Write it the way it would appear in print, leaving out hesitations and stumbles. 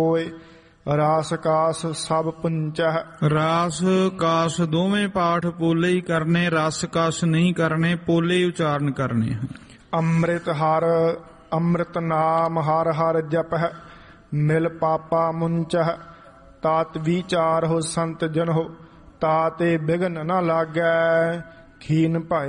ਹੋਏ। ਰਾਸ ਕਾਸ ਸਭ ਪੁੰਚਹਿ। ਰਾਸ ਕਾਸ ਦੋਵੇਂ ਪਾਠ ਪੋਲੇ ਹੀ ਕਰਨੇ, ਰਸ ਕਾਸ ਨਹੀਂ ਕਰਨੇ, ਪੋਲੇ ਹੀ ਉਚਾਰਨ ਕਰਨੇ ਹਨ। ਅੰਮ੍ਰਿਤ ਨਾਮ ਹਰ ਹਰ ਜਪਹਿ। ਮਿਲ ਪਾਪਾ ਮੁੰਚਹਿ। ਤਾਤ ਵਿਚਾਰ ਹੋ ਸੰਤ ਜਨ ਹੋ। ਤਾਤੇ ਬਿਘਨ ਨ ਲਾਗੈ। ਖੀਨ ਭਾਏ